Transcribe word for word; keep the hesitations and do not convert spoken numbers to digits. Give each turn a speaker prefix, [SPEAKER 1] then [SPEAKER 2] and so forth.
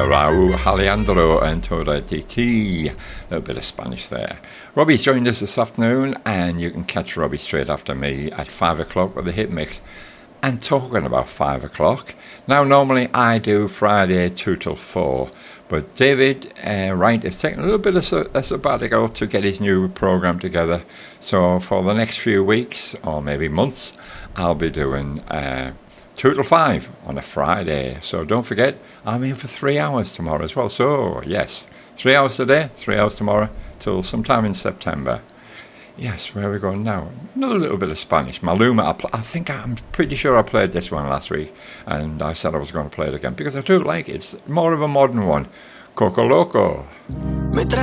[SPEAKER 1] Raúl Alejandro and Toda D T. A little bit of Spanish there. Robbie's joined us this afternoon, and you can catch Robbie straight after me at five o'clock with the Hit Mix. And talking about five o'clock, now normally I do Friday two till four, but David uh, Wright is taking a little bit of a sabbatical to get his new program together. So for the next few weeks, or maybe months, I'll be doing uh, two till five on a Friday. So don't forget, I'm in for three hours tomorrow as well. So yes, three hours today, three hours tomorrow, till sometime in September. Yes, where are we going now? Another little bit of Spanish. Maluma, I, pl- I think I'm pretty sure I played this one last week, and I said I was going to play it again because I do like it. It's more of a modern one. Coco Loco.